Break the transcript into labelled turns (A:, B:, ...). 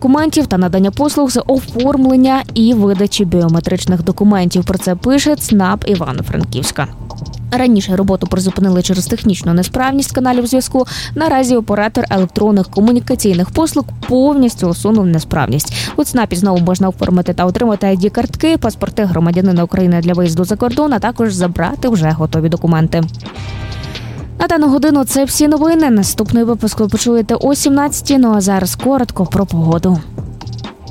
A: документів та надання послуг з оформлення і видачі біометричних документів. Про це пише ЦНАП Івано-Франківська. Раніше роботу призупинили через технічну несправність каналів зв'язку. Наразі оператор електронних комунікаційних послуг повністю усунув несправність. У ЦНАПі знову можна оформити та отримати ID-картки, паспорти громадянина України для виїзду за кордон, а також забрати вже готові документи. На дану годину це всі новини. Наступний випуск ви почуєте о 17:00. Ну а зараз коротко про погоду.